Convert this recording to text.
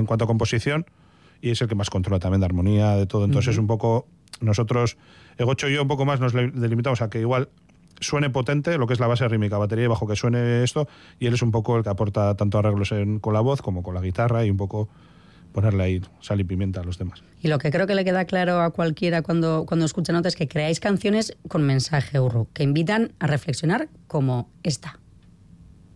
cuanto a composición, y es el que más controla también de armonía, de todo. Entonces es un poco, nosotros, Gocho y yo un poco más nos delimitamos a que igual suene potente lo que es la base rítmica, batería y bajo, que suene esto, y él es un poco el que aporta tanto arreglos con la voz como con la guitarra, y un poco ponerle ahí sal y pimienta a los temas. Y lo que creo que le queda claro a cualquiera cuando escucha Nota es que creáis canciones con mensaje, Urru, que invitan a reflexionar, como esta.